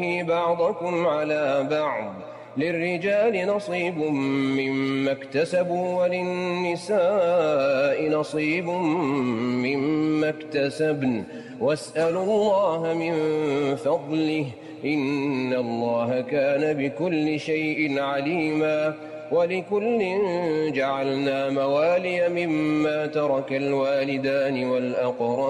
بعضكم على بعض للرجال نصيب مما اكتسبوا وللنساء نصيب مما اكتسبن واسألوا الله من فضله إن الله كان بكل شيء عليما ولكل جعلنا موالي مما ترك الوالدان والأقربون